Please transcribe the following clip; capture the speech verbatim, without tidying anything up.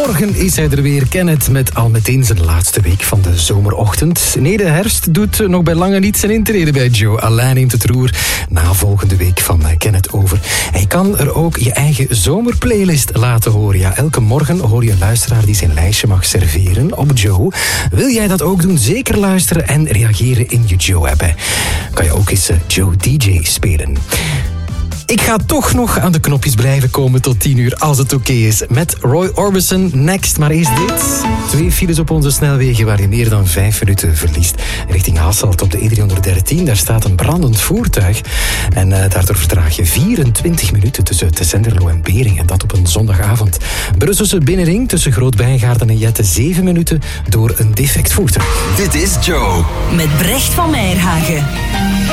Morgen is hij er weer, Kenneth, met al meteen zijn laatste week van de zomerochtend. Nee, de herfst doet nog bij lange niet zijn intrede bij Joe. Alain neemt het roer na volgende week van Kenneth over. Hij kan er ook je eigen zomerplaylist laten horen. Ja, elke morgen hoor je een luisteraar die zijn lijstje mag serveren op Joe. Wil jij dat ook doen? Zeker luisteren en reageren in je Joe-app. Kan je ook eens Joe D J spelen. Ik ga toch nog aan de knopjes blijven komen tot tien uur, als het oké is. Met Roy Orbison next. Maar eerst dit. Twee files op onze snelwegen waar je meer dan vijf minuten verliest. Richting Hasselt op de E driehonderddertien. Daar staat een brandend voertuig. En uh, daardoor vertraag je vierentwintig minuten tussen Tessenderlo en Bering. En dat op een zondagavond. Brusselse Binnenring tussen Groot-Bijgaarden en Jette. zeven minuten door een defect voertuig. Dit is Joe. Met Brecht van Meijerhagen.